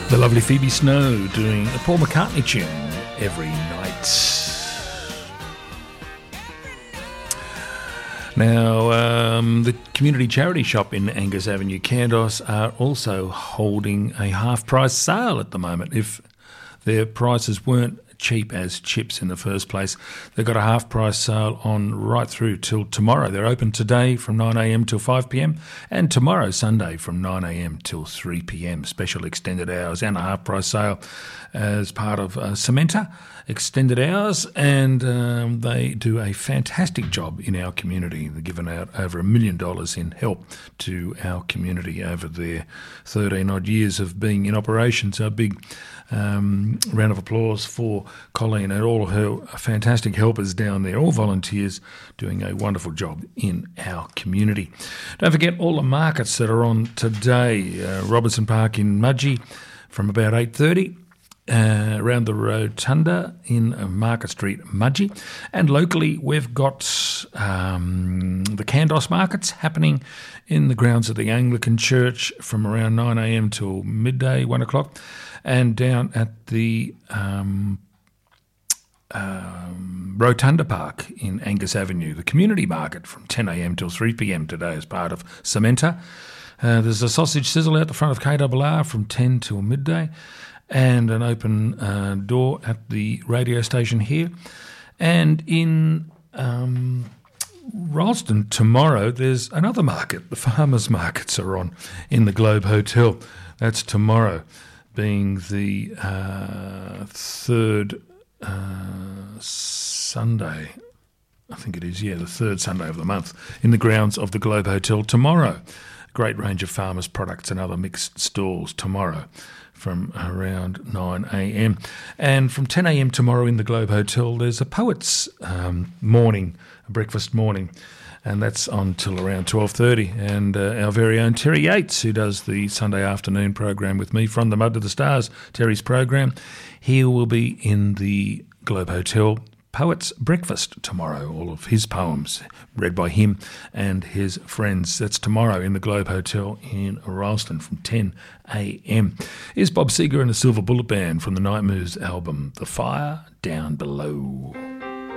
The lovely Phoebe Snow doing a Paul McCartney tune every night. Now, the community charity shop in Angus Avenue, Kandos, are also holding a half-price sale at the moment. If their prices weren't cheap as chips in the first place, they've got a half-price sale on right through till tomorrow. They're open today from 9am till 5pm and tomorrow, Sunday, from 9am till 3pm. Special extended hours and a half-price sale as part of Cementa extended hours, and they do a fantastic job in our community. They've given out over $1 million in help to our community over their 13-odd years of being in operation. So a big round of applause for Colleen and all of her fantastic helpers down there, all volunteers doing a wonderful job in our community. Don't forget all the markets that are on today. Robertson Park in Mudgee from about 8:30. Around the Rotunda in Market Street, Mudgee. And locally, we've got the Kandos markets happening in the grounds of the Anglican Church from around 9am till midday, 1 o'clock. And down at the Rotunda Park in Angus Avenue, the community market from 10am till 3pm today as part of Cementa. There's a sausage sizzle out the front of KRR from 10 till midday, and an open door at the radio station here. And in Ralston tomorrow, there's another market. The farmers' markets are on in the Globe Hotel. That's tomorrow, being the third Sunday, I think it is, the third Sunday of the month, in the grounds of the Globe Hotel tomorrow. A great range of farmers' products and other mixed stalls tomorrow from around 9am. And from 10am tomorrow in the Globe Hotel, there's a poets' morning, a breakfast morning, and that's on till around 12:30. And our very own Terry Yates, who does the Sunday afternoon program with me, From the Mud to the Stars, Terry's program, he will be in the Globe Hotel Poets' Breakfast tomorrow. All of his poems read by him and his friends. That's tomorrow in the Globe Hotel in Ralston from 10am. Here's Bob Seger and the Silver Bullet Band from the Night Moves album, The Fire Down Below.